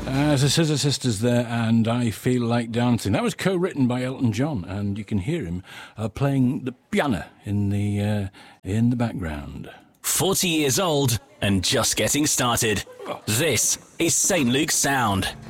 The Scissor Sisters there, and I Feel Like Dancing. That was co-written by Elton John, and you can hear him playing the piano in the background. 40 years old and just getting started. This is St. Luke's Sound.